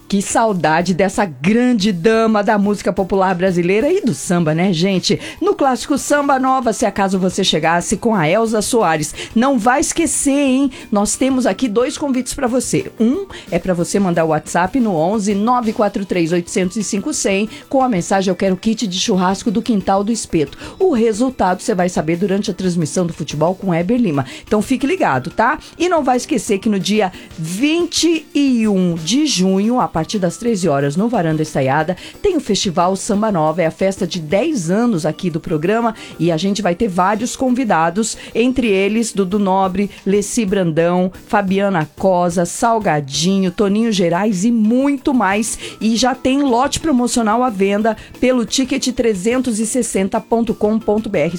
Que saudade dessa grande dama da música popular brasileira e do samba, né, gente? No clássico Samba Nova, se acaso você chegasse com a Elza Soares. Não vai esquecer, hein? Nós temos aqui 2 convites para você. Um é para você mandar o WhatsApp no 11 943 805 100 com a mensagem: eu quero kit de churrasco do Quintal do Espeto. O resultado você vai saber durante a transmissão do futebol com Heber Lima. Então fique ligado, tá? E não vai esquecer que no dia 21 de junho, a partir das 13 horas, no Varanda Estaiada, tem o Festival Samba Nova. É a festa de 10 anos aqui do programa e a gente vai ter vários convidados, entre eles Dudu Nobre, Leci Brandão, Fabiana Cosa, Salgadinho, Toninho Gerais e muito mais. E já tem lote promocional à venda pelo ticket360.com.br.